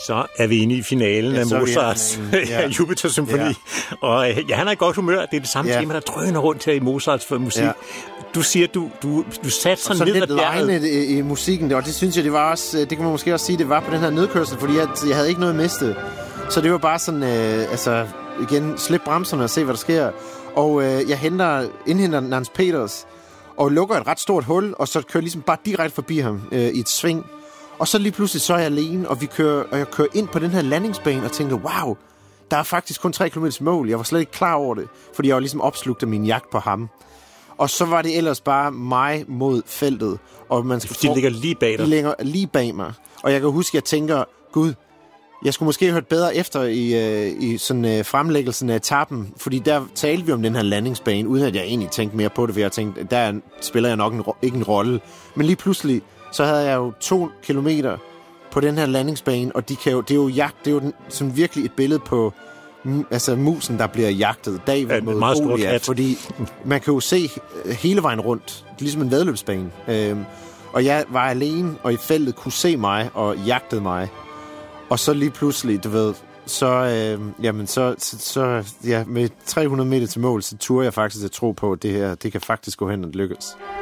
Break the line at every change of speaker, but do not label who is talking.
Så er vi inde i finalen af Mozarts Jupiter-symfoni. Ja. Og han er i godt humør. Det er det samme tema, der drøner rundt her i Mozarts musik. Ja. Du siger, du satte sig ned
og lidt i musikken, og det synes jeg, det var også, det kan man måske også sige, det var på den her nedkørsel, fordi jeg havde ikke noget at miste. Så det var bare sådan, igen, slip bremserne og se, hvad der sker. Og jeg indhenter Nans Peters, og lukker et ret stort hul, og så kører ligesom bare direkte forbi ham i et sving. Og så lige pludselig, så er jeg alene, og jeg kører ind på den her landingsbane, og tænker, wow, der er faktisk kun 3 km mål. Jeg var slet ikke klar over det, fordi jeg var ligesom opslugt af min jagt på ham. Og så var det ellers bare mig mod feltet. Og man skal
de ligger lige bag dig.
De ligger lige bag mig. Og jeg kan huske, at jeg tænker, gud, jeg skulle måske have hørt bedre efter i sådan fremlæggelsen af etappen, fordi der talte vi om den her landingsbane, uden at jeg egentlig tænkte mere på det, for jeg tænkte, der spiller jeg nok ikke en rolle. Men lige pludselig, så havde jeg jo 2 kilometer på den her landingsbane, og det er jo jagt, det er jo sådan virkelig et billede på musen, der bliver jagtet. David mod Goliat, fordi man kan jo se hele vejen rundt, ligesom en væddeløbsbane. Og jeg var alene, og i feltet kunne se mig og jagtede mig. Og så lige pludselig, du ved, med 300 meter til mål, så turde jeg faktisk at tro på, at det her, det kan faktisk gå hen og lykkes.